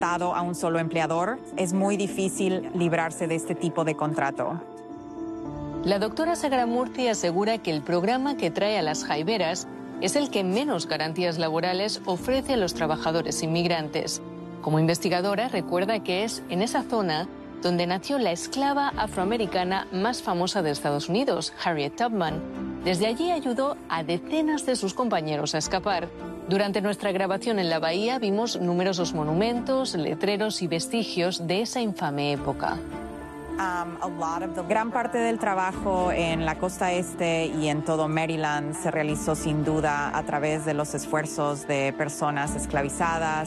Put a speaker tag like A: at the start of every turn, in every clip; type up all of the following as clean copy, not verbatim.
A: a un solo empleador, es muy difícil librarse de este tipo de contrato.
B: La doctora Sagramurthy asegura que el programa que trae a las jaiberas es el que menos garantías laborales ofrece a los trabajadores inmigrantes. Como investigadora, recuerda que es en esa zona donde nació la esclava afroamericana más famosa de Estados Unidos, Harriet Tubman. Desde allí ayudó a decenas de sus compañeros a escapar. Durante nuestra grabación en la bahía vimos numerosos monumentos, letreros y vestigios de esa infame época.
A: Gran parte del trabajo en la costa este y en todo Maryland se realizó sin duda a través de los esfuerzos de personas esclavizadas.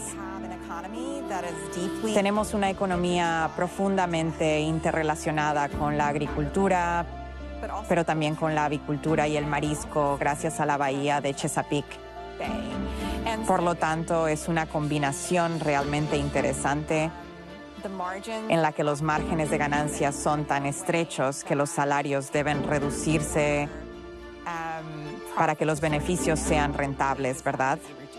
A: Tenemos una economía profundamente interrelacionada con la agricultura, pero también con la avicultura y el marisco gracias a la bahía de Chesapeake. Por lo tanto, es una combinación realmente interesante en la que los márgenes de ganancias son tan estrechos que los salarios deben reducirse para que los beneficios sean rentables, ¿verdad?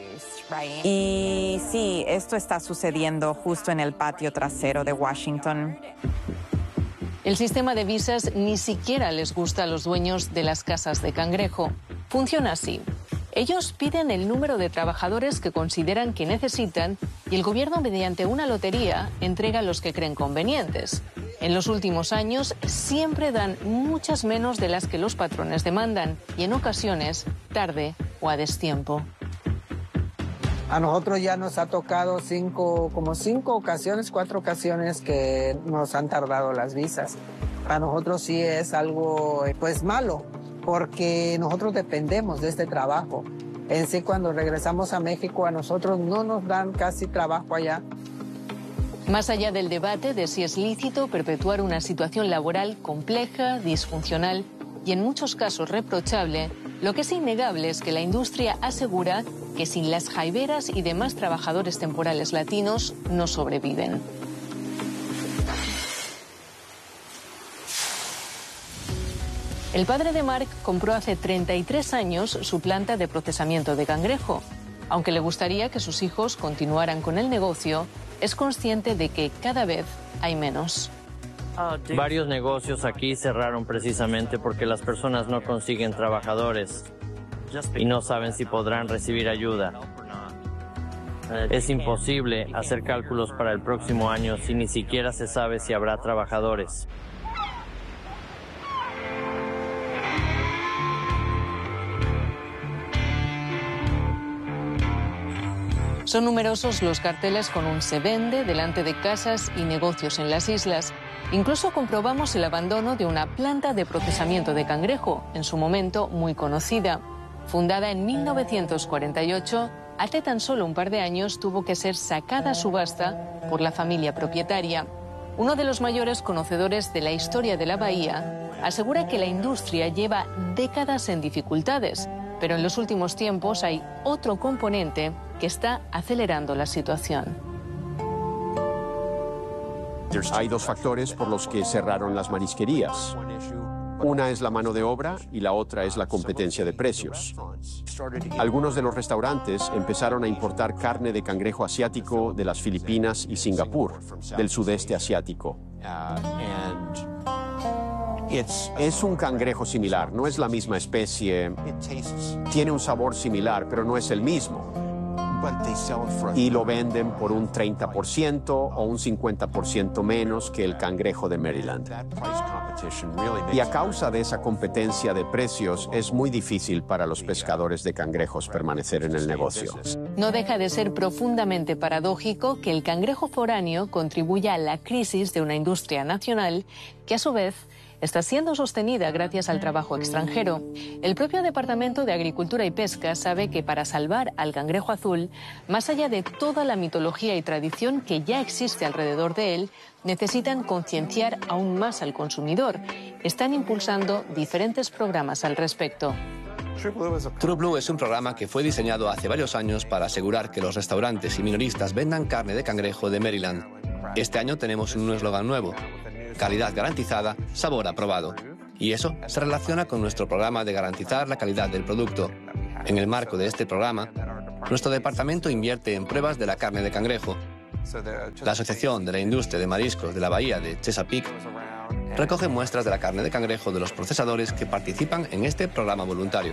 A: Y sí, esto está sucediendo justo en el patio trasero de Washington.
B: El sistema de visas ni siquiera les gusta a los dueños de las casas de cangrejo. Funciona así. Ellos piden el número de trabajadores que consideran que necesitan y el gobierno, mediante una lotería, entrega a los que creen convenientes. En los últimos años siempre dan muchas menos de las que los patrones demandan y en ocasiones tarde o a destiempo.
C: A nosotros ya nos ha tocado cuatro ocasiones que nos han tardado las visas. Para nosotros sí es algo pues malo, porque nosotros dependemos de este trabajo. En sí, cuando regresamos a México, a nosotros no nos dan casi trabajo allá.
B: Más allá del debate de si es lícito perpetuar una situación laboral compleja, disfuncional y en muchos casos reprochable, lo que es innegable es que la industria asegura que sin las jaiberas y demás trabajadores temporales latinos no sobreviven. El padre de Mark compró hace 33 años su planta de procesamiento de cangrejo. Aunque le gustaría que sus hijos continuaran con el negocio, es consciente de que cada vez hay menos.
D: Varios negocios aquí cerraron precisamente porque las personas no consiguen trabajadores y no saben si podrán recibir ayuda. Es imposible hacer cálculos para el próximo año si ni siquiera se sabe si habrá trabajadores.
B: Son numerosos los carteles con un "se vende" delante de casas y negocios en las islas. Incluso comprobamos el abandono de una planta de procesamiento de cangrejo, en su momento muy conocida. Fundada en 1948, hace tan solo un par de años tuvo que ser sacada a subasta por la familia propietaria. Uno de los mayores conocedores de la historia de la bahía asegura que la industria lleva décadas en dificultades, pero en los últimos tiempos hay otro componente que está acelerando la situación.
E: Hay dos factores por los que cerraron las marisquerías. Una es la mano de obra y la otra es la competencia de precios. Algunos de los restaurantes empezaron a importar carne de cangrejo asiático de las Filipinas y Singapur, del sudeste asiático. Es un cangrejo similar, no es la misma especie. Tiene un sabor similar, pero no es el mismo. Y lo venden por un 30% o un 50% menos que el cangrejo de Maryland. Y a causa de esa competencia de precios, es muy difícil para los pescadores de cangrejos permanecer en el negocio.
B: No deja de ser profundamente paradójico que el cangrejo foráneo contribuya a la crisis de una industria nacional que, a su vez, está siendo sostenida gracias al trabajo extranjero. El propio Departamento de Agricultura y Pesca sabe que para salvar al cangrejo azul, más allá de toda la mitología y tradición que ya existe alrededor de él, necesitan concienciar aún más al consumidor. Están impulsando diferentes programas al respecto.
F: True Blue es un programa que fue diseñado hace varios años para asegurar que los restaurantes y minoristas vendan carne de cangrejo de Maryland. Este año tenemos un eslogan nuevo: calidad garantizada, sabor aprobado. Y eso se relaciona con nuestro programa de garantizar la calidad del producto. En el marco de este programa, nuestro departamento invierte en pruebas de la carne de cangrejo. La Asociación de la Industria de Mariscos de la Bahía de Chesapeake recoge muestras de la carne de cangrejo de los procesadores que participan en este programa voluntario.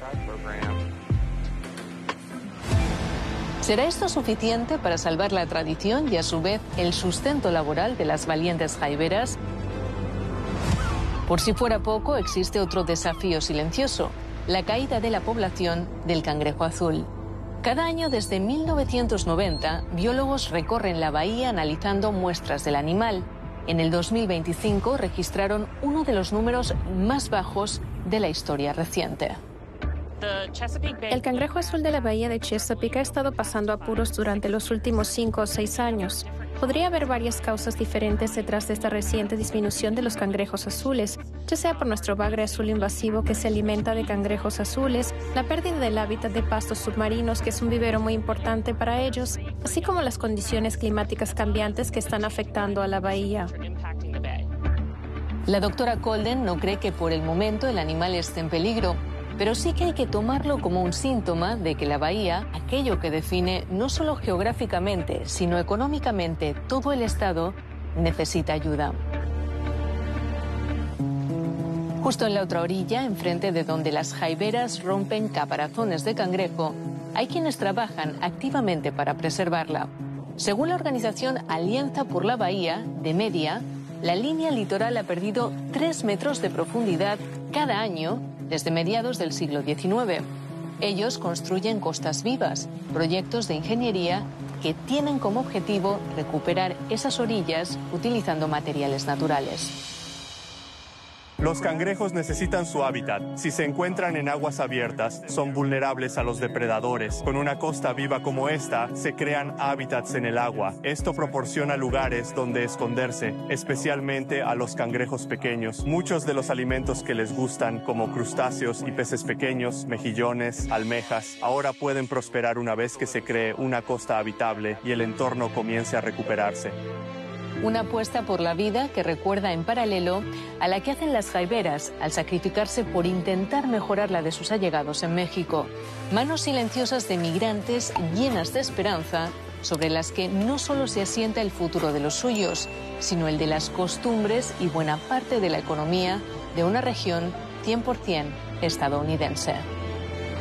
B: ¿Será esto suficiente para salvar la tradición y a su vez el sustento laboral de las valientes jaiberas? Por si fuera poco, existe otro desafío silencioso: la caída de la población del cangrejo azul. Cada año desde 1990, biólogos recorren la bahía analizando muestras del animal. En el 2025 registraron uno de los números más bajos de la historia reciente.
G: El cangrejo azul de la bahía de Chesapeake ha estado pasando apuros durante los últimos 5 o 6 años. Podría haber varias causas diferentes detrás de esta reciente disminución de los cangrejos azules, ya sea por nuestro bagre azul invasivo que se alimenta de cangrejos azules, la pérdida del hábitat de pastos submarinos, que es un vivero muy importante para ellos, así como las condiciones climáticas cambiantes que están afectando a la bahía.
B: La doctora Colden no cree que por el momento el animal esté en peligro, pero sí que hay que tomarlo como un síntoma de que la bahía, aquello que define no solo geográficamente, sino económicamente todo el estado, necesita ayuda. Justo en la otra orilla, enfrente de donde las jaiberas rompen caparazones de cangrejo, hay quienes trabajan activamente para preservarla. Según la organización Alianza por la Bahía, de media, la línea litoral ha perdido 3 metros de profundidad cada año desde mediados del siglo XIX. Ellos construyen costas vivas, proyectos de ingeniería que tienen como objetivo recuperar esas orillas utilizando materiales naturales.
H: Los cangrejos necesitan su hábitat. Si se encuentran en aguas abiertas, son vulnerables a los depredadores. Con una costa viva como esta, se crean hábitats en el agua. Esto proporciona lugares donde esconderse, especialmente a los cangrejos pequeños. Muchos de los alimentos que les gustan, como crustáceos y peces pequeños, mejillones, almejas, ahora pueden prosperar una vez que se cree una costa habitable y el entorno comience a recuperarse.
B: Una apuesta por la vida que recuerda en paralelo a la que hacen las jaiberas al sacrificarse por intentar mejorar la de sus allegados en México. Manos silenciosas de migrantes llenas de esperanza sobre las que no solo se asienta el futuro de los suyos, sino el de las costumbres y buena parte de la economía de una región 100% estadounidense.